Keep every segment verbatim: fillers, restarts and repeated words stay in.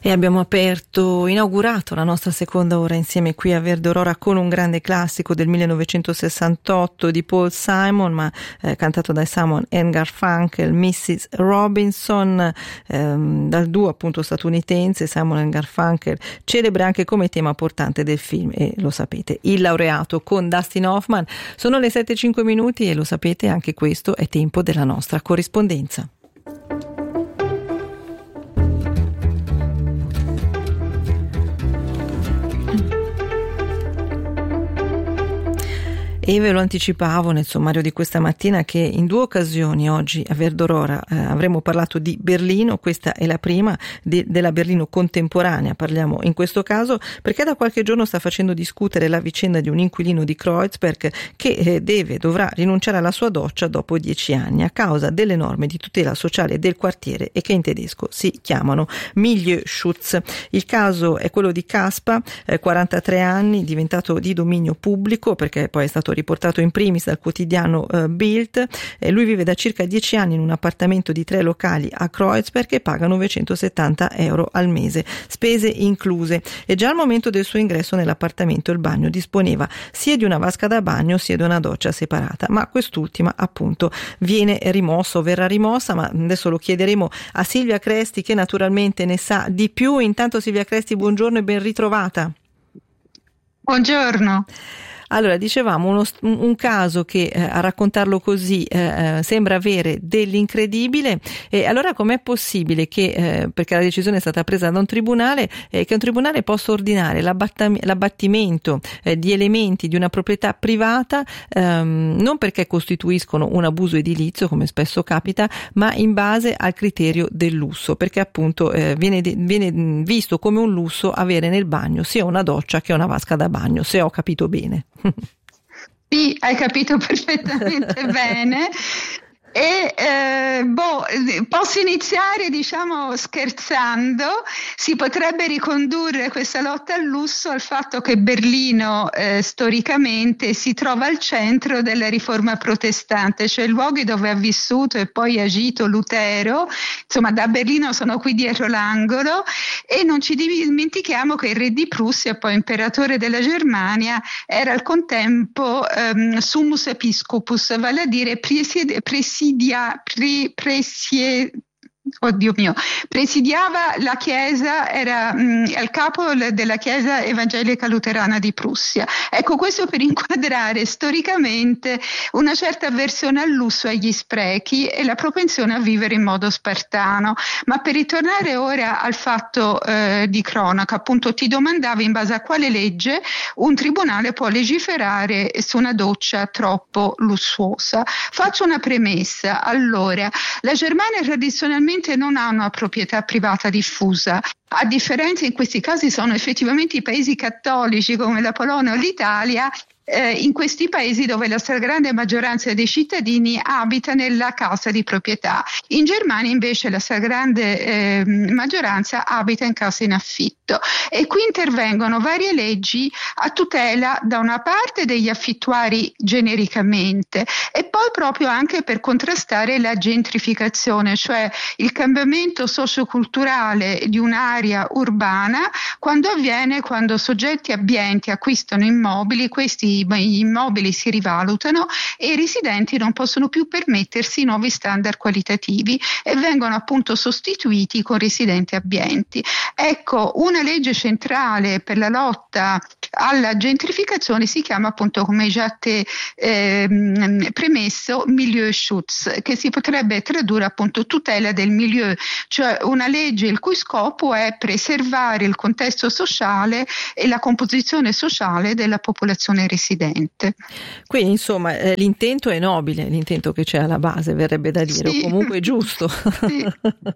E abbiamo aperto, inaugurato la nostra seconda ora insieme qui a Verde Aurora con un grande classico del millenovecentosessantotto di Paul Simon, ma eh, cantato da Simon and Garfunkel, missus Robinson, ehm, dal duo appunto statunitense Simon and Garfunkel, celebre anche come tema portante del film, e lo sapete, Il laureato con Dustin Hoffman. Sono le sette e cinque minuti e lo sapete, anche questo è tempo della nostra corrispondenza. E ve lo anticipavo nel sommario di questa mattina che in due occasioni oggi a Verde Aurora eh, avremmo parlato di Berlino. Questa è la prima de- della Berlino contemporanea, parliamo in questo caso perché da qualche giorno sta facendo discutere la vicenda di un inquilino di Kreuzberg che eh, deve, dovrà rinunciare alla sua doccia dopo dieci anni a causa delle norme di tutela sociale del quartiere e che in tedesco si chiamano Milieuschutz. Il caso è quello di Kaspa, eh, quarantatré anni, diventato di dominio pubblico perché poi è stato riportato in primis dal quotidiano uh, Bild. Eh, lui vive da circa dieci anni in un appartamento di tre locali a Kreuzberg e paga novecentosettanta euro al mese, spese incluse. E già al momento del suo ingresso nell'appartamento il bagno disponeva sia di una vasca da bagno sia di una doccia separata, ma quest'ultima appunto viene rimossa o verrà rimossa, ma adesso lo chiederemo a Silvia Cresti che naturalmente ne sa di più. Intanto Silvia Cresti, buongiorno e ben ritrovata. Buongiorno. Allora, dicevamo uno, un caso che eh, a raccontarlo così eh, sembra avere dell'incredibile, e allora com'è possibile che, eh, perché la decisione è stata presa da un tribunale, eh, che un tribunale possa ordinare l'abbattimento eh, di elementi di una proprietà privata ehm, non perché costituiscono un abuso edilizio, come spesso capita, ma in base al criterio del lusso, perché appunto eh, viene, viene visto come un lusso avere nel bagno sia una doccia che una vasca da bagno, se ho capito bene. Sì, hai capito perfettamente bene. E eh, boh, posso iniziare diciamo scherzando. Si potrebbe ricondurre questa lotta al lusso al fatto che Berlino eh, storicamente si trova al centro della riforma protestante, cioè luoghi dove ha vissuto e poi agito Lutero. Insomma, da Berlino sono qui dietro l'angolo, e non ci dimentichiamo che il re di Prussia, poi imperatore della Germania, era al contempo um, summus episcopus, vale a dire presiede, presiede Presidia, pre, presie, oddio mio, presidiava la chiesa, era mh, al capo della chiesa evangelica luterana di Prussia. Ecco, questo per inquadrare storicamente una certa avversione al lusso e agli sprechi e la propensione a vivere in modo spartano. Ma per ritornare ora al fatto eh, di cronaca, appunto ti domandavi in base a quale legge un tribunale può legiferare su una doccia troppo lussuosa. Faccio una premessa. Allora, la Germania tradizionalmente non ha una proprietà privata diffusa. A differenza, in questi casi sono effettivamente i paesi cattolici come la Polonia o l'Italia, eh, in questi paesi dove la stragrande maggioranza dei cittadini abita nella casa di proprietà. In Germania invece la stragrande eh, maggioranza abita in casa in affitto, e qui intervengono varie leggi a tutela da una parte degli affittuari genericamente e poi proprio anche per contrastare la gentrificazione, cioè il cambiamento socioculturale di un'area urbana quando avviene quando soggetti abbienti acquistano immobili, questi gli immobili si rivalutano e i residenti non possono più permettersi nuovi standard qualitativi e vengono appunto sostituiti con residenti abbienti. Ecco, una legge centrale per la lotta alla gentrificazione si chiama appunto, come già te eh, premesso, Milieuschutz, che si potrebbe tradurre appunto tutela del milieu, cioè una legge il cui scopo è preservare il contesto sociale e la composizione sociale della popolazione residente. Quindi insomma eh, l'intento è nobile, l'intento che c'è alla base, verrebbe da dire, sì. O comunque è giusto. Sì.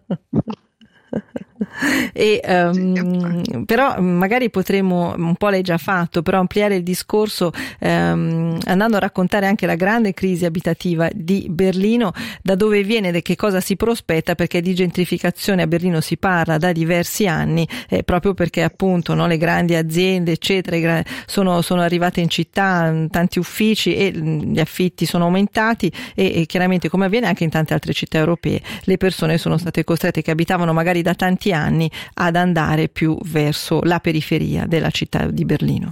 E, um, però magari potremmo, un po' l'hai già fatto, però ampliare il discorso um, andando a raccontare anche la grande crisi abitativa di Berlino, da dove viene e che cosa si prospetta, perché di gentrificazione a Berlino si parla da diversi anni, eh, proprio perché appunto no, le grandi aziende eccetera sono, sono arrivate in città, tanti uffici, e gli affitti sono aumentati e, e chiaramente, come avviene anche in tante altre città europee, le persone sono state costrette, che abitavano magari da tanti anni anni ad andare più verso la periferia della città di Berlino.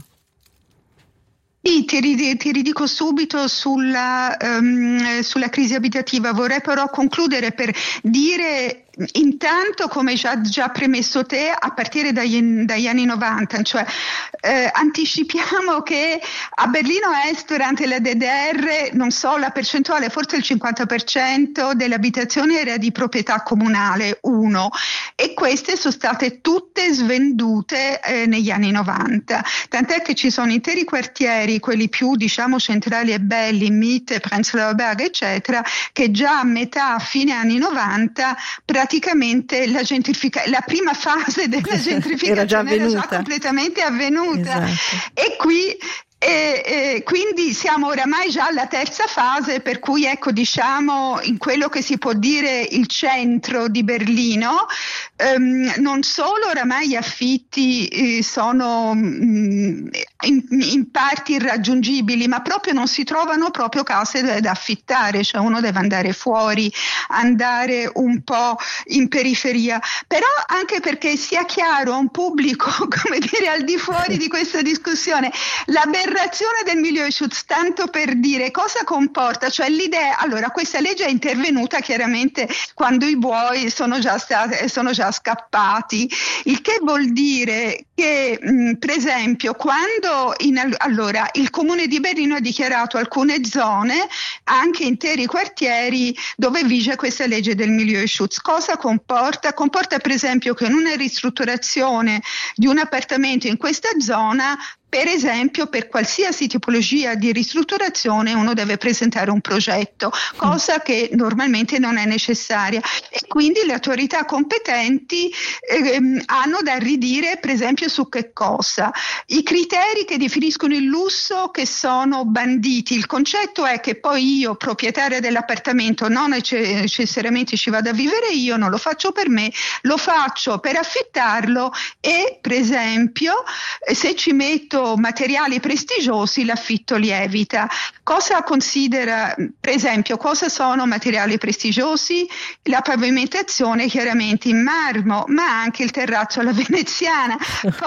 Sì, ti, rid- ti ridico subito sulla, um, sulla crisi abitativa. Vorrei però concludere per dire intanto, come già, già premesso te, a partire dagli, dagli anni novanta, cioè eh, anticipiamo che a Berlino Est durante la D D R, non so la percentuale, forse il cinquanta per cento delle abitazioni era di proprietà comunale, uno, e queste sono state tutte svendute eh, negli anni novanta, tant'è che ci sono interi quartieri, quelli più diciamo centrali e belli, Mitte, Prenzlauer Berg eccetera, che già a metà, fine anni novanta praticamente la gentrifica- la prima fase della gentrificazione era già, era già completamente avvenuta. Esatto. E qui E, e quindi siamo oramai già alla terza fase, per cui ecco diciamo in quello che si può dire il centro di Berlino ehm, non solo oramai gli affitti eh, sono mh, in, in parti irraggiungibili, ma proprio non si trovano proprio case da, da affittare, cioè uno deve andare fuori, andare un po' in periferia, però anche perché sia chiaro a un pubblico come dire al di fuori di questa discussione l'aberrazione del Milieuschutz, tanto per dire cosa comporta, cioè l'idea, allora questa legge è intervenuta chiaramente quando i buoi sono già stati, sono già scappati, il che vuol dire che mh, per esempio quando in, allora il comune di Berlino ha dichiarato alcune zone, anche interi quartieri dove vige questa legge del Milieuschutz, cosa comporta? Comporta per esempio che in una ristrutturazione di un appartamento in questa zona, per esempio, per qualsiasi tipologia di ristrutturazione uno deve presentare un progetto, cosa che normalmente non è necessaria, e quindi le autorità competenti ehm, hanno da ridire per esempio su che cosa? I criteri che definiscono il lusso che sono banditi. Il concetto è che poi io, proprietaria dell'appartamento, non necessariamente ci vado a vivere io, non lo faccio per me, lo faccio per affittarlo e per esempio se ci metto materiali prestigiosi l'affitto lievita. Cosa considera, per esempio, cosa sono materiali prestigiosi? La pavimentazione chiaramente in marmo, ma anche il terrazzo alla veneziana.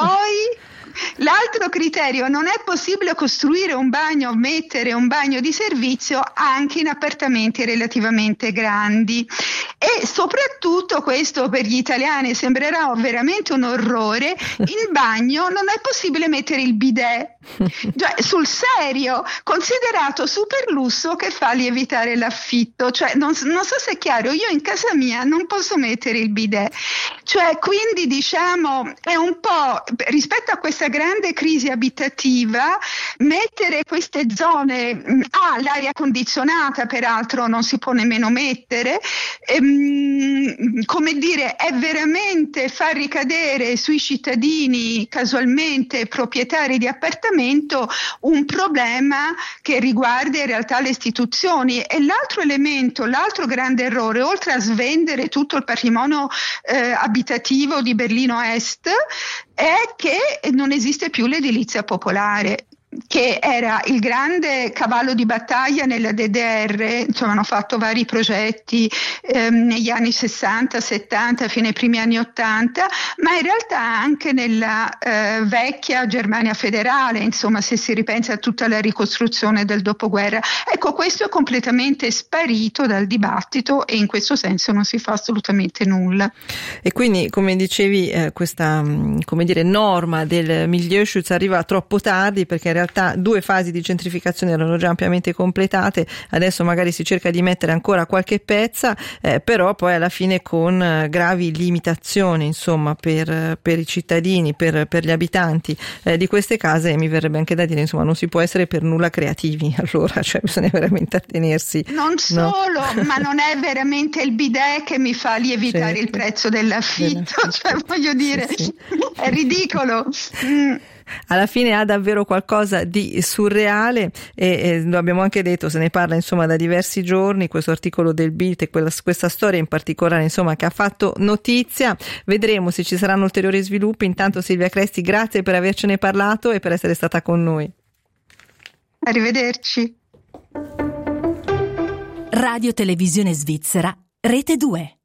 Poi l'altro criterio: non è possibile costruire un bagno o mettere un bagno di servizio anche in appartamenti relativamente grandi, e soprattutto, questo per gli italiani sembrerà veramente un orrore, in bagno non è possibile mettere il bidet, cioè, sul serio, considerato super lusso che fa lievitare l'affitto, cioè non, non so se è chiaro, io in casa mia non posso mettere il bidet, cioè quindi diciamo è un po' rispetto a questa grande crisi abitativa, mettere queste zone, ah, l'aria condizionata peraltro non si può nemmeno mettere, ehm, come dire, è veramente far ricadere sui cittadini casualmente proprietari di appartamento un problema che riguarda in realtà le istituzioni. E l'altro elemento, l'altro grande errore, oltre a svendere tutto il patrimonio eh, abitativo di Berlino Est, è che non esiste più l'edilizia popolare, che era il grande cavallo di battaglia nella D D R. Insomma, hanno fatto vari progetti ehm, negli anni sessanta, settanta, fino ai primi anni ottanta, ma in realtà anche nella eh, vecchia Germania federale, insomma, se si ripensa a tutta la ricostruzione del dopoguerra. Ecco, questo è completamente sparito dal dibattito e in questo senso non si fa assolutamente nulla. E quindi, come dicevi, eh, questa come dire, norma del Milieuschutz arriva troppo tardi, perché in realtà due fasi di gentrificazione erano già ampiamente completate, adesso magari si cerca di mettere ancora qualche pezza, eh, però poi alla fine con eh, gravi limitazioni insomma per, per i cittadini, per, per gli abitanti eh, di queste case. Mi verrebbe anche da dire, insomma, non si può essere per nulla creativi, allora, cioè bisogna veramente attenersi. Non solo, no? Ma non è veramente il bidet che mi fa lievitare certo. il prezzo dell'affitto, dell'affitto. Cioè voglio dire, sì, sì. È ridicolo. Mm. Alla fine ha davvero qualcosa di surreale, e, e lo abbiamo anche detto, se ne parla insomma da diversi giorni, questo articolo del Bild e quella, questa storia in particolare insomma che ha fatto notizia. Vedremo se ci saranno ulteriori sviluppi. Intanto Silvia Cresti, grazie per avercene parlato e per essere stata con noi. Arrivederci. Radio Televisione Svizzera, Rete due.